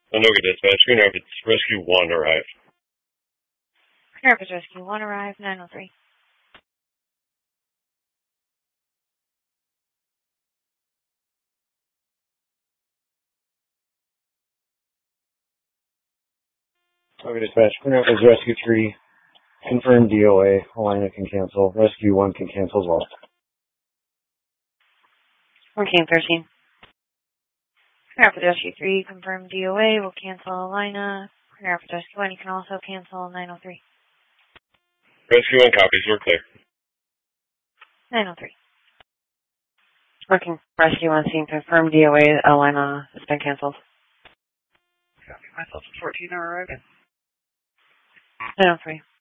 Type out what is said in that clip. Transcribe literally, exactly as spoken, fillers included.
Anoga Dispatch, Green Rapids Rescue one arrive. Green Rapids Rescue one arrive, nine oh three. Anoga Dispatch, Green Rapids Rescue three, confirmed D O A, Alina can cancel, Rescue one can cancel as well. fourteen thirteen. Green Rapids Rescue three, confirmed D O A, will cancel Alina. Green Rapids Rescue one, you can also cancel nine oh three. Rescue one copies, we're clear. nine oh three. Working Rescue one scene, confirmed D O A, Alina has been canceled. Copy myself, fourteen are arriving. nine oh three.